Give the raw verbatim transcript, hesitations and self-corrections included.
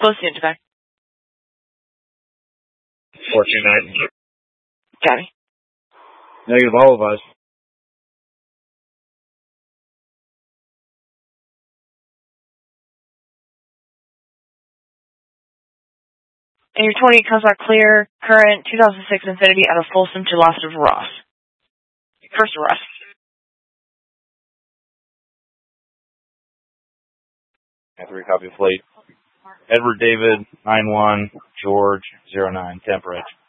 Close to back. four two nine. Copy. Negative, all of us. And your twenty comes out clear. Current two thousand six Infinity out of Folsom to Lost of Ross. First Ross. After we copy fleet. Edward David, nine one, George, zero nine, Temperate.